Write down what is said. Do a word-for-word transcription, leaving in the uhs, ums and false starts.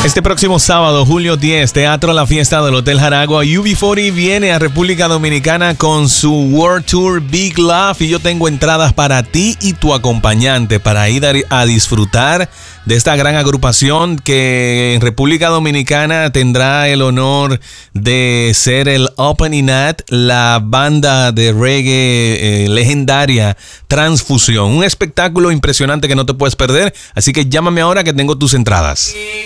Este próximo sábado, julio diez, Teatro La Fiesta del Hotel Jaragua, U B cuarenta viene a República Dominicana con su World Tour Big Love y yo tengo entradas para ti y tu acompañante para ir a disfrutar de esta gran agrupación que en República Dominicana tendrá el honor de ser el opening act, la banda de reggae eh, legendaria Transfusión. Un espectáculo impresionante que no te puedes perder, así que llámame ahora que tengo tus entradas.